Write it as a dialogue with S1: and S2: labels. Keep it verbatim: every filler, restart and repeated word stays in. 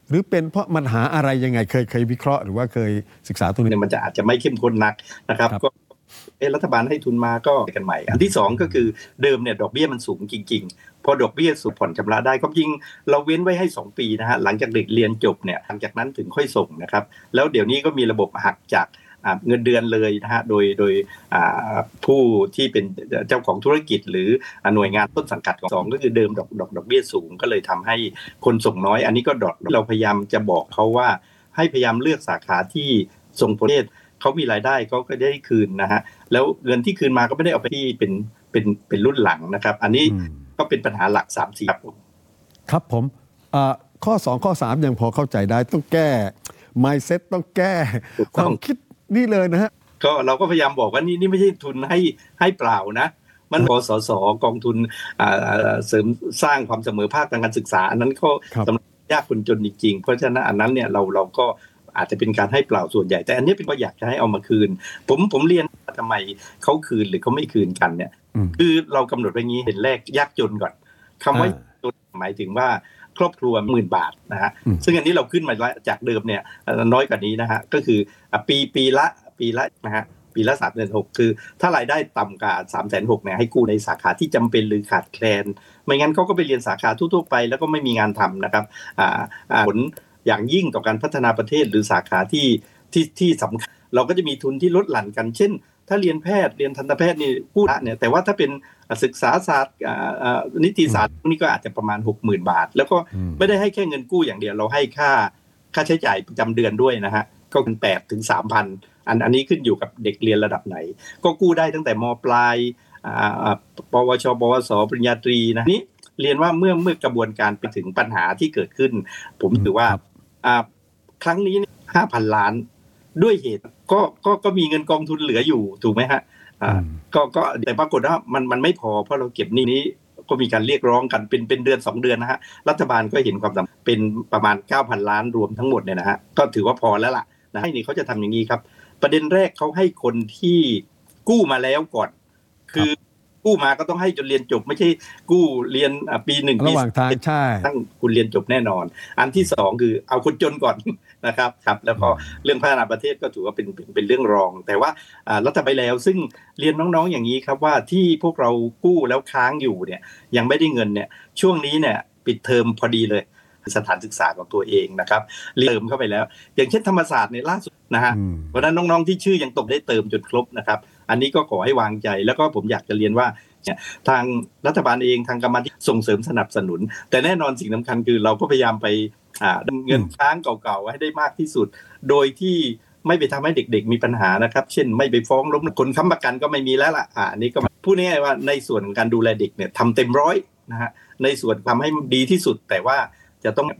S1: หรือเป็นเพราะมันหาอะไรยังไงเคยเคยวิเคราะห์หรือว่าเคยศึกษาตรงนี้
S2: เนี่ยมันจะอาจจะไม่เข้มข้นนักนะครับก็เออรัฐบาลให้ทุนมาก็กันใหม่อันที่สองก็คือเดิมเนี่ยดอกเบี้ยมันสูงจริงๆพอดอกเบี้ยสูงผ่อนชำระได้ก็จริงเราเว้นไว้ให้สองปีนะฮะหลังจากเด็กเรียนจบเนี่ยหลังจากนั้นถึงค่อยส่งนะครับแล้วเดี๋ยวนี้ก็มีระบบหักจากเงินเดือนเลยนะฮะโดยโดยผู้ที่เป็นเจ้าของธุรกิจหรือหน่วยงานต้นสังกัดของสองก็คือเดิมดอกดอกดอกเบี้ยสูงก็เลยทำให้คนส่งน้อยอันนี้ก็ดอกเราพยายามจะบอกเขาว่าให้พยายามเลือกสาขาที่ส่งผลเขามีรายได้เขาก็ได้คืนนะฮะแล้วเงินที่คืนมาก็ไม่ได้เอาไปที่เป็นเป็นเป็นรุ่นหลังนะครับอันนี้ก็เป็นปัญหาหลัก สาม สี่ ครับผม
S1: ครับผมข้อสองข้อสามยังพอเข้าใจได้ต้องแก้ mindset ต้องแก้ความคิดนี่เลยนะฮะ
S2: ก็เราก็พยายามบอกว่านี่นี่ไม่ใช่ทุนให้ให้เปล่านะมันกสศกองทุนเสริมสร้างความเสมอภาคทางการศึกษาอันนั้นก็สำหรับยากคนจนจริงๆเพราะฉะนั้นอันนั้นเนี่ยเราเราก็อาจจะเป็นการให้เปล่าส่วนใหญ่แต่อันนี้เป็นก็อยากจะให้เอามาคืนผมผมเรียนทำไมเขาคืนหรือเขาไม่คืนกันเนี่ยคือเรากำหนดไว้งี้เห็นแรกยากจนก่อนคำว่าจนหมายถึงว่าครอบครัวหมื่นบาทนะฮะซึ่งอันนี้เราขึ้นมาจากเดิมเนี่ยน้อยกว่านี้นะฮะก็คือปีปีละปีละนะฮะปีละสามแสนหกคือถ้ารายได้ต่ำกว่าสามแสนหกเนี่ยให้กู้ในสาขาที่จำเป็นหรือขาดแคลนไม่งั้นเขาก็ไปเรียนสาขาทั่วๆไปแล้วก็ไม่มีงานทำนะครับผลอย่างยิ่งต่อการพัฒนาประเทศหรือสาขาที่ที่ที่สำคัญเราก็จะมีทุนที่ลดหลั่นกันเช่นถ้าเรียนแพทย์เรียนทันตแพทย์นี่กู้เนี่ยแต่ว่าถ้าเป็นศึกษาศาสตร์นิติศาสตร์พวกนี้ก็อาจจะประมาณ หกหมื่น บาทแล้วก็ไม่ได้ให้แค่เงินกู้อย่างเดียวเราให้ค่าค่าใช้จ่ายประจำเดือนด้วยนะฮะก็เป็นแปดถึงสามพันอันอันนี้ขึ้นอยู่กับเด็กเรียนระดับไหนก็กู้ได้ตั้งแต่ม.ปลายปวชปวสปริญญาตรีนะนี่เรียนว่าเมื่อเมื่อกระบวนการไปถึงปัญหาที่เกิดขึ้นผมถือว่าครั้งนี้ ห้าพัน ล้านด้วยเหตุก็ก็ก็มีเงินกองทุนเหลืออยู่ถูกไหมฮะก็ก็แต่ปรากฏว่ามันมันไม่พอเพราะเราเก็บหนี้นี้ก็มีการเรียกร้องกันเป็นเป็นเดือนสองเดือนนะฮะรัฐบาลก็เห็นความสำคัญเป็นประมาณ เก้าพัน ล้านรวมทั้งหมดเนี่ยนะฮะก็ถือว่าพอแล้วล่ะนะให้นี่เขาจะทำอย่างนี้ครับประเด็นแรกเขาให้คนที่กู้มาแล้วก่อนคือกู้มาก็ต้องให้จนเรียนจบไม่ใช่กู้เรียนปีหนึ่ง
S1: ระหว่างทางใช่
S2: ตั้งคุณเรียนจบแน่นอนอันที่สองคือเอาคนจนก่อนนะครับครับแล้วก็เรื่องพัฒนาประเทศก็ถือว่าเป็นเป็นเรื่องรองแต่ว่ารัฐบาลแล้วซึ่งเรียนน้องๆอย่างนี้ครับว่าที่พวกเรากู้แล้วค้างอยู่เนี่ยยังไม่ได้เงินเนี่ยช่วงนี้เนี่ยปิดเทอมพอดีเลยสถานศึกษาของตัวเองนะครับเติมเข้าไปแล้วอย่างเช่นธรรมศาสตร์ในล่าสุดนะฮะเพราะนั้นน้องๆที่ชื่อยังตกได้เติมจนครบนะครับอันนี้ก็ขอให้วางใจแล้วก็ผมอยากจะเรียนว่าทางรัฐบาลเองทางกรรมธิการส่งเสริมสนับสนุนแต่แน่นอนสิ่งสำคัญคือเราก็พยายามไปเงินค้างเก่าๆให้ได้มากที่สุดโดยที่ไม่ไปทำให้เด็กๆมีปัญหานะครับเช่นไม่ไปฟ้องล้มคนค้ำประกันก็ไม่มีแล้วล่ะอันนี้ก็พูดง่ายๆว่าในส่วนของการดูแลเด็กเนี่ยทำเต็มร้อยนะฮะในส่วนทำให้ดีที่สุดแต่ว่าจะต้อง